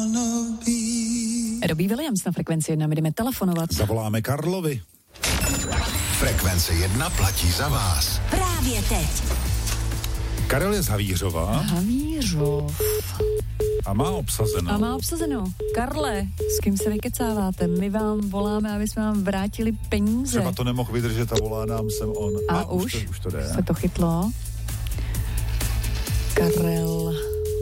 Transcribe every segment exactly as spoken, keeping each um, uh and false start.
Robbie Williams na Frekvenci jedna, my jdeme telefonovat. Zavoláme Karlovi. Frekvence jedna platí za vás. Právě teď. Karel je z Havířova. Havířov. A má obsazeno. A má obsazeno. Karle, s kým se vykecáváte? My vám voláme, aby jsme vám vrátili peníze. Třeba to nemohl vydržet a volá nám sem on. A, a už, už, to, už to jde. Se to chytlo. Karel.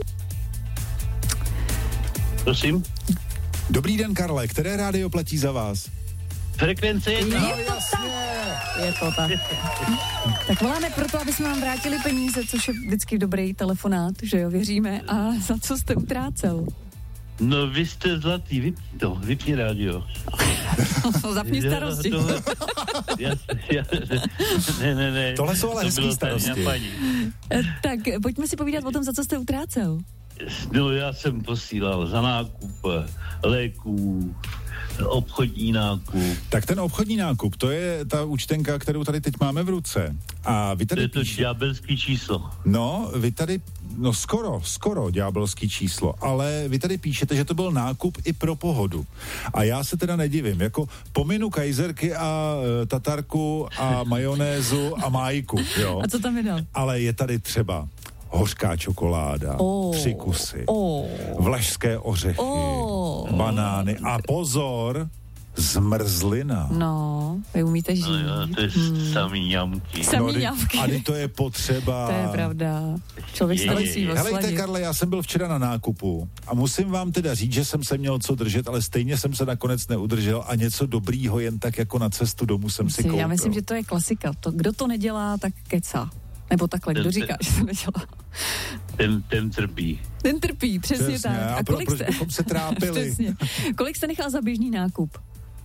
Prosím? Dobrý den, Karle. Které rádio platí za vás? Frekvence jedna. Je to tak. Je to tak. Tak voláme proto, aby jsme vám vrátili peníze, což je vždycky dobrý telefonát, že jo, věříme. A za co jste utrácel? No vy jste zlatý, vypni to, vypni rádio. Zapni starosti. Tohle, já, já, ne, ne, ne. Tohle jsou ale hezký starosti. Tak pojďme si povídat o tom, za co jste utrácel. No já jsem posílal za nákup léků, obchodní nákup. Tak ten obchodní nákup, to je ta účtenka, kterou tady teď máme v ruce. A vy tady to je to píše... ďábelský číslo. No, vy tady, no skoro, skoro ďábelský číslo, ale vy tady píšete, že to byl nákup i pro pohodu. A já se teda nedivím, jako pominu kajzerky a e, tatarku a majonézu a májku, jo. A co tam je dal? Ale je tady třeba hořká čokoláda, oh, tři kusy, oh, vlašské ořechy, oh, banány a pozor, zmrzlina. No, vy umíte žít. No jo, to je hmm. samý ňamky. Samý no, ňamky. A to je potřeba. To je pravda. Člověk se musí osladit. Helejte, Karle, já jsem byl včera na nákupu a musím vám teda říct, že jsem se měl co držet, ale stejně jsem se nakonec neudržel a něco dobrýho jen tak jako na cestu domů jsem si koupil. Já myslím, že to je klasika. To, kdo to nedělá, tak kecá. Nebo takhle, kdo ten, říká, že to nedělá? Ten, ten trpí. Ten trpí, přesně, přesně tak. A, a kolik pro, jste... proč bychom se trápili? Přesně. Kolik jste nechal za běžný nákup?